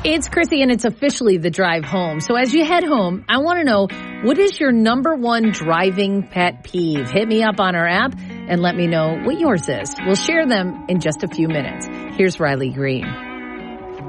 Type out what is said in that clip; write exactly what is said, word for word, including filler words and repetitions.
It's Chrissy, and it's officially the drive home. So as you head home, I want to know, what is your number one driving pet peeve? Hit me up on our app and let me know what yours is. We'll share them in just a few minutes. Here's Riley Green.